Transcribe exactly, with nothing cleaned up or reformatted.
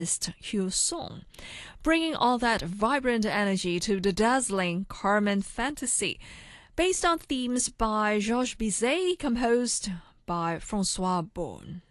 Hugh Song, bringing all that vibrant energy to the dazzling Carmen fantasy, based on themes by Georges Bizet, composed by Francois Beaune.